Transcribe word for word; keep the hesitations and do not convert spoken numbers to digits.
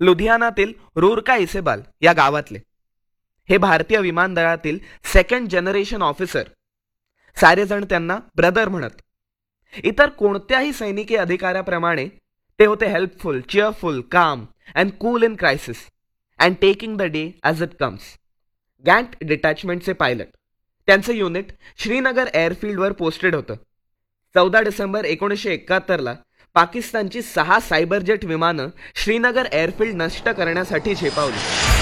लुधियानातील रुरका इसेबाल या गावातले. हे भारतीय विमानदलातील सेकंड जनरेशन ऑफिसर. सारेजण त्यांना ब्रदर म्हणत. इतर कोणत्याही सैनिकी अधिकाऱ्याप्रमाणे ते होते हेल्पफुल, चिअरफुल, काम and cool in crisis and taking the day as it comes. गँट डिटॅचमेंटचे pilot. त्यांचं युनिट श्रीनगर एअरफील्डवर पोस्टेड होतं. चौदा डिसेंबर एकोणीसशे एकाहत्तरला पाकिस्तानची सहा सायबर जेट विमानं श्रीनगर एअरफील्ड नष्ट करण्यासाठी झेपावली.